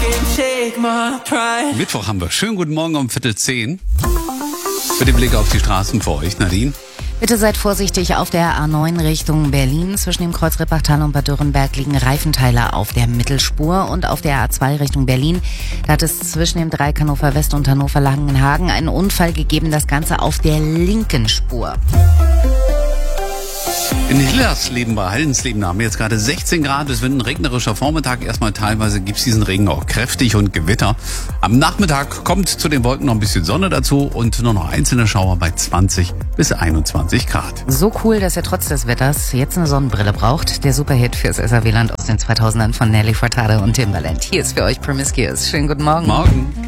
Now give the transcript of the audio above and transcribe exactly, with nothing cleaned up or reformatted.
Mittwoch haben wir. Schönen guten Morgen um Viertel zehn. Für den Blick auf die Straßen für euch, Nadine. Bitte seid vorsichtig auf der A neun Richtung Berlin. Zwischen dem Kreuz Rippachtal und Bad Dürrenberg liegen Reifenteile auf der Mittelspur. Und auf der A zwei Richtung Berlin, da hat es zwischen dem Dreieck Hannover West und Hannover Langenhagen einen Unfall gegeben. Das Ganze auf der linken Spur. In Hillersleben bei Haldensleben haben wir jetzt gerade sechzehn Grad. Es wird ein regnerischer Vormittag. Erstmal teilweise gibt es diesen Regen auch kräftig und Gewitter. Am Nachmittag kommt zu den Wolken noch ein bisschen Sonne dazu und nur noch einzelne Schauer bei zwanzig bis einundzwanzig Grad. So cool, dass er trotz des Wetters jetzt eine Sonnenbrille braucht. Der Superhit fürs S R W-Land aus den zweitausendern von Nelly Furtado und Timbaland. Hier ist für euch Promiscuous. Schönen guten Morgen. Morgen.